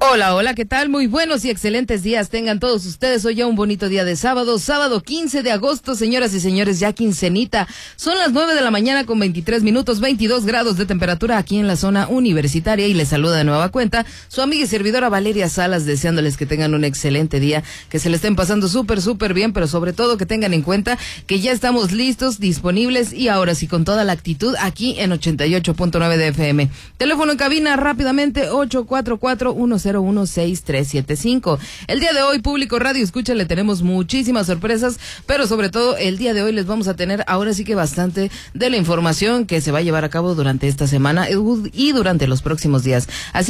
Hola, hola, ¿qué tal? Muy buenos y excelentes días tengan todos ustedes. Hoy ya un bonito día de sábado 15 de agosto, señoras y señores, ya quincenita. Son las 9 de la mañana con 23 minutos, 22 grados de temperatura aquí en la zona universitaria y les saluda de nueva cuenta su amiga y servidora Valeria Salas, deseándoles que tengan un excelente día, que se le estén pasando súper bien, pero sobre todo que tengan en cuenta que ya estamos listos, disponibles y ahora sí con toda la actitud aquí en 88.9 de FM. Teléfono en cabina rápidamente 844-101-6375. El día de hoy, público Radio Escucha, le tenemos muchísimas sorpresas, pero sobre todo el día de hoy les vamos a tener ahora sí que bastante de la información que se va a llevar a cabo durante esta semana y durante los próximos días. Así